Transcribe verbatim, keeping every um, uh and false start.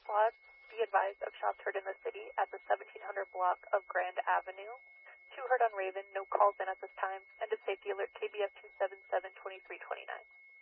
squad. Be advised of shots heard in the city at the seventeen hundred block of Grand Avenue. Two heard on Raven, no calls in at this time. End of safety alert K B F two seven seven, twenty-three twenty-nine.